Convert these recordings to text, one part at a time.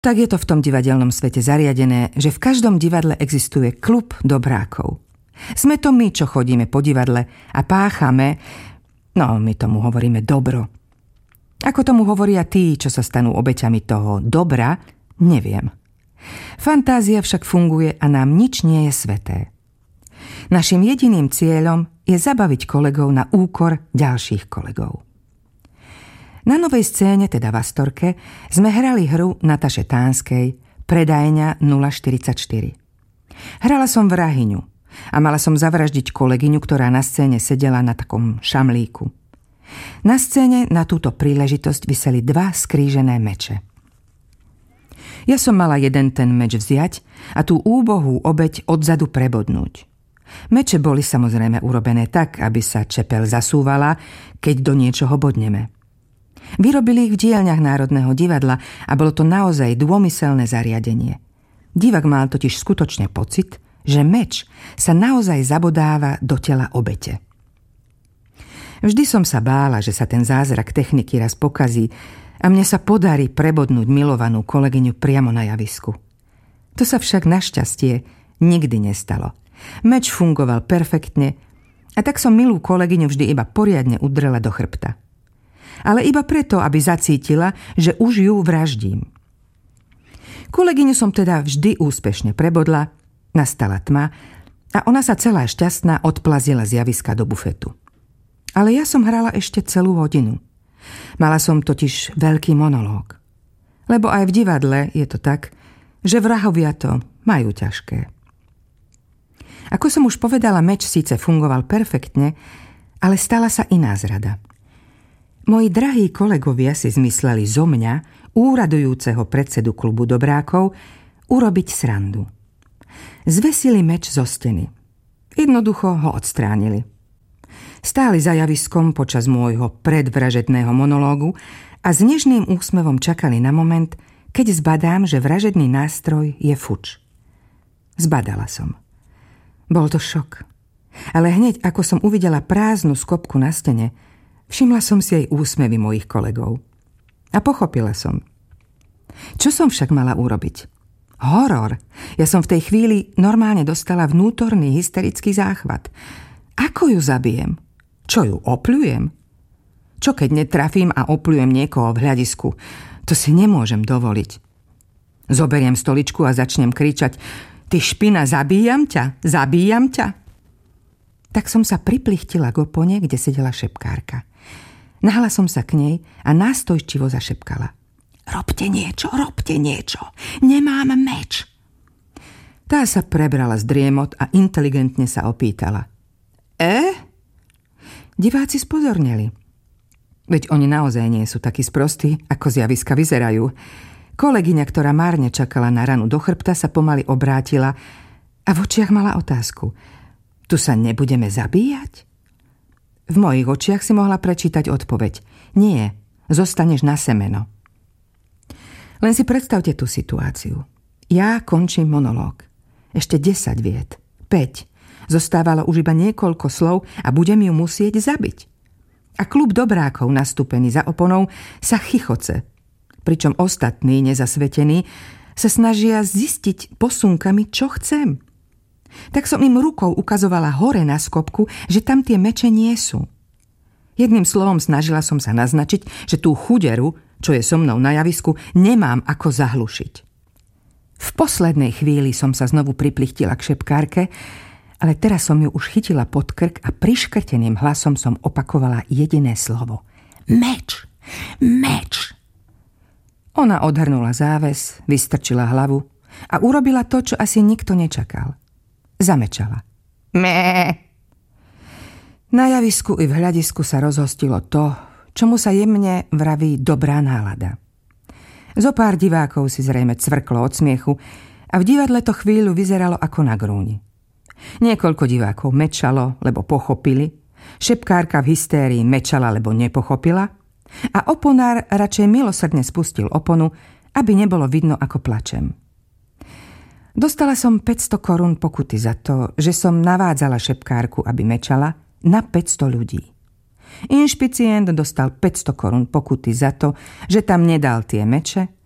Tak je to v tom divadelnom svete zariadené, že v každom divadle existuje klub dobrákov. Sme to my, čo chodíme po divadle a páchame, my tomu hovoríme dobro. Ako tomu hovoria tí, čo sa stanú obeťami toho dobra, neviem. Fantázia však funguje a nám nič nie je sveté. Naším jediným cieľom je zabaviť kolegov na úkor ďalších kolegov. Na novej scéne, teda v Astorke, sme hrali hru Nataše Tánskej Predajňa 044. Hrala som vrahyňu a mala som zavraždiť kolegyňu, ktorá na scéne sedela na takom šamlíku. Na scéne na túto príležitosť viseli 2 skrížené meče. Ja som mala jeden ten meč vziať a tú úbohú obeť odzadu prebodnúť. Meče boli samozrejme urobené tak, aby sa čepel zasúvala, keď do niečoho bodneme. Vyrobili ich v dielňach Národného divadla a bolo to naozaj dômyselné zariadenie. Divák mal totiž skutočne pocit, že meč sa naozaj zabodáva do tela obete. Vždy som sa bála, že sa ten zázrak techniky raz pokazí a mne sa podarí prebodnúť milovanú kolegyňu priamo na javisku. To sa však našťastie nikdy nestalo. Meč fungoval perfektne a tak som milú kolegyňu vždy iba poriadne udrela do chrbta. Ale iba preto, aby zacítila, že už ju vraždím. Kolegyňu som teda vždy úspešne prebodla, nastala tma a ona sa celá šťastná odplazila z javiska do bufetu. Ale ja som hrala ešte celú hodinu. Mala som totiž veľký monológ. Lebo aj v divadle je to tak, že vrahovia to majú ťažké. Ako som už povedala, meč síce fungoval perfektne, ale stala sa iná zrada. Moji drahí kolegovia si zmysleli zo mňa, úradujúceho predsedu klubu dobrákov, urobiť srandu. Zvesili meč zo steny. Jednoducho ho odstránili. Stáli za javiskom počas môjho predvražedného monológu a s nežným úsmevom čakali na moment, keď zbadám, že vražedný nástroj je fuč. Zbadala som. Bol to šok. Ale hneď, ako som uvidela prázdnu skobku na stene, všimla som si aj úsmevy mojich kolegov. A pochopila som. Čo som však mala urobiť? Horor. Ja som v tej chvíli normálne dostala vnútorný hysterický záchvat. Ako ju zabijem? Čo ju opľujem? Čo keď netrafím a opľujem niekoho v hľadisku? To si nemôžem dovoliť. Zoberiem stoličku a začnem kričať: Ty špina, zabíjam ťa, zabíjam ťa. Tak som sa priplichtila k opone, kde sedela šepkárka. Nahla som sa k nej a nástojčivo zašepkala: Robte niečo, nemám meč. Tá sa prebrala z driemot a inteligentne sa opýtala: Diváci spozorneli. Veď oni naozaj nie sú takí sprostí, ako z javiska vyzerajú. Kolegyňa, ktorá márne čakala na ranu do chrbta, sa pomaly obrátila a v očiach mala otázku: Tu sa nebudeme zabíjať? V mojich očiach si mohla prečítať odpoveď: Nie, zostaneš na semeno. Len si predstavte tú situáciu. Ja končím monológ. Ešte 10 viet. 5. Zostávalo už iba niekoľko slov a budem ju musieť zabiť. A klub dobrákov nastúpený za oponou sa chichoce, pričom ostatní nezasvetení sa snažia zistiť posunkami, čo chcem. Tak som im rukou ukazovala hore na skobku, že tam tie meče nie sú. Jedným slovom snažila som sa naznačiť, že tú chuderu, čo je so mnou na javisku, nemám ako zahlušiť. V poslednej chvíli som sa znovu priplichtila k šepkárke, ale teraz som ju už chytila pod krk a priškrteným hlasom som opakovala jediné slovo: Meč! Meč! Ona odhrnula záves, vystrčila hlavu a urobila to, čo asi nikto nečakal. Zamečala. Mé! Na javisku i v hľadisku sa rozhostilo to, čomu sa jemne vraví dobrá nálada. Zopár divákov si zrejme cvrklo od smiechu a v divadle to chvíľu vyzeralo ako na grúni. Niekoľko divákov mečalo, lebo pochopili, šepkárka v hystérii mečala, lebo nepochopila a oponár radšej milosrdne spustil oponu, aby nebolo vidno, ako plačem. Dostala som 500 korún pokuty za to, že som navádzala šepkárku, aby mečala, na 500 ľudí. Inšpicient dostal 500 korún pokuty za to, že tam nedal tie meče,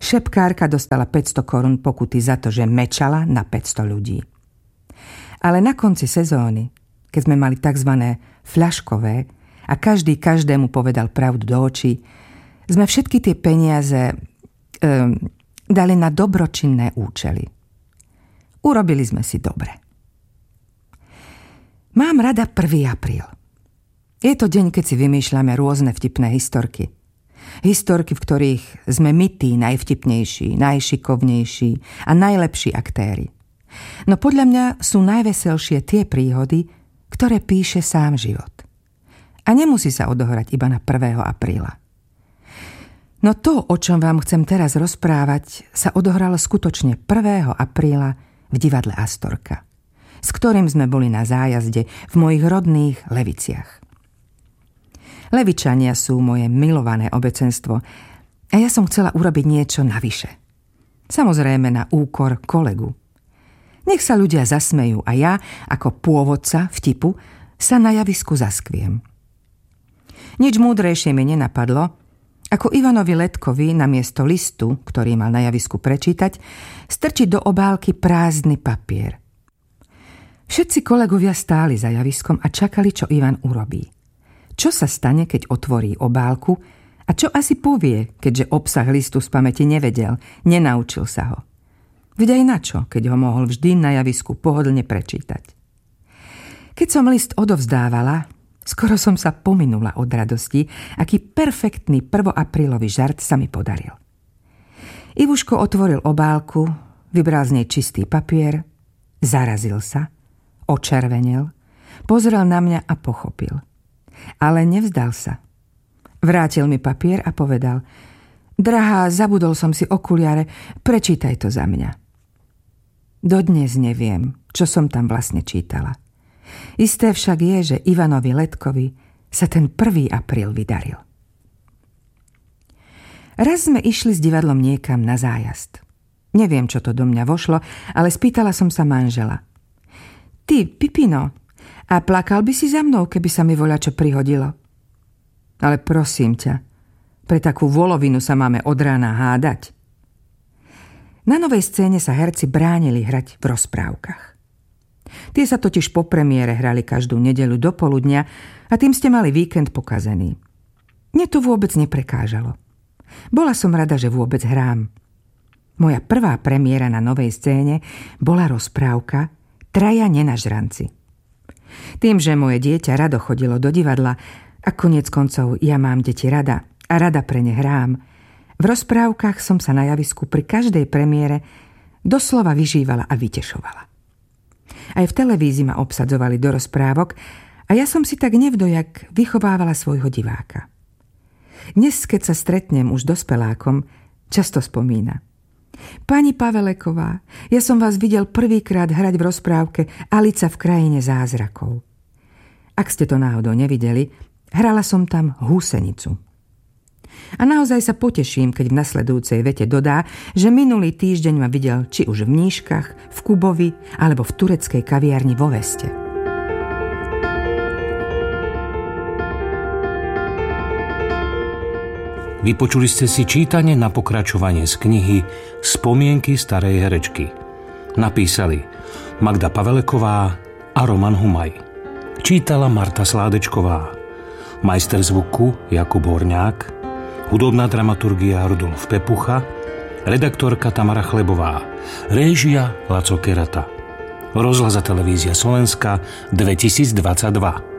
Šepkárka dostala 500 korún pokuty za to, že mečala na 500 ľudí. Ale na konci sezóny, keď sme mali tzv. Fľaškové a každý každému povedal pravdu do očí, sme všetky tie peniaze dali na dobročinné účely. Urobili sme si dobre. Mám rada 1. apríl. Je to deň, keď si vymýšľame rôzne vtipné historky. Historky, v ktorých sme my tí najvtipnejší, najšikovnejší a najlepší aktéri. No podľa mňa sú najveselšie tie príhody, ktoré píše sám život. A nemusí sa odohrať iba na 1. apríla. No to, o čom vám chcem teraz rozprávať, sa odohralo skutočne 1. apríla v divadle Astorka, s ktorým sme boli na zájazde v mojich rodných Leviciach. Levičania sú moje milované obecenstvo a ja som chcela urobiť niečo navyše. Samozrejme na úkor kolegu. Nech sa ľudia zasmejú a ja, ako pôvodca vtipu, sa na javisku zaskviem. Nič múdrejšie mi nenapadlo, ako Ivanovi Letkovi namiesto listu, ktorý mal na javisku prečítať, strčiť do obálky prázdny papier. Všetci kolegovia stáli za javiskom a čakali, čo Ivan urobí. Čo sa stane, keď otvorí obálku a čo asi povie, keďže obsah listu z pamäti nevedel, nenaučil sa ho. Veď aj na čo, keď ho mohol vždy na javisku pohodlne prečítať. Keď som list odovzdávala, skoro som sa pominula od radosti, aký perfektný 1. aprílový žart sa mi podaril. Ivuško otvoril obálku, vybral z nej čistý papier, zarazil sa, očervenel, pozrel na mňa a pochopil. Ale nevzdal sa. Vrátil mi papier a povedal: Drahá, zabudol som si okuliare, prečítaj to za mňa. Dodnes neviem, čo som tam vlastne čítala. Isté však je, že Ivanovi Letkovi sa ten 1. apríl vydaril. Raz sme išli s divadlom niekam na zájazd. Neviem, čo to do mňa vošlo, ale spýtala som sa manžela: Ty, Pipino, a plakal by si za mnou, keby sa mi voľačo prihodilo? Ale prosím ťa, pre takú volovinu sa máme od rána hádať. Na novej scéne sa herci bránili hrať v rozprávkach. Tie sa totiž po premiére hrali každú nedeľu do poludnia a tým ste mali víkend pokazený. Mne to vôbec neprekážalo. Bola som rada, že vôbec hrám. Moja prvá premiéra na novej scéne bola rozprávka Traja nenažranci. Tým, že moje dieťa rado chodilo do divadla a koniec koncov ja mám deti rada a rada pre ne hrám, v rozprávkach som sa na javisku pri každej premiére doslova vyžívala a vytešovala. Aj v televízii ma obsadzovali do rozprávok a ja som si tak nevdojak vychovávala svojho diváka. Dnes, keď sa stretnem už dospelákom, často spomína: Pani Paveleková, ja som vás videl prvýkrát hrať v rozprávke Alica v krajine zázrakov. Ak ste to náhodou nevideli, hrala som tam húsenicu. A naozaj sa poteším, keď v nasledujúcej vete dodá, že minulý týždeň ma videl či už v Mníškach, v Kubovi alebo v tureckej kaviarni vo Veste. Vypočuli ste si čítanie na pokračovanie z knihy Spomienky starej herečky. Napísali Magda Paveleková a Roman Humaj. Čítala Marta Sládečková. Majster zvuku Jakub Horňák. Hudobná dramaturgia Rudolf Pepucha. Redaktorka Tamara Chlebová. Réžia Laco Kerata. Rozhlas a televízia Slovenska 2022.